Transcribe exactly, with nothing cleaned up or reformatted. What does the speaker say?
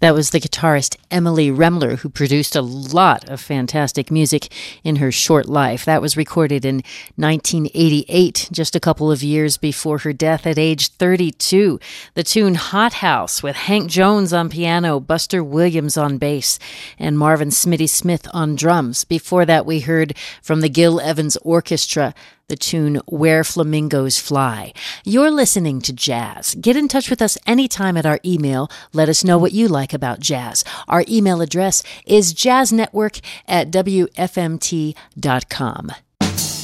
That was the guitarist Emily Remler, who produced a lot of fantastic music in her short life. That was recorded in nineteen eighty-eight, just a couple of years before her death at age thirty-two. The tune Hot House with Hank Jones on piano, Buster Williams on bass, and Marvin Smitty Smith on drums. Before that, we heard from the Gil Evans Orchestra the tune Where Flamingos Fly. You're listening to Jazz. Get in touch with us anytime at our email. Let us know what you like about jazz. Our email address is jazznetwork at w f m t dot com.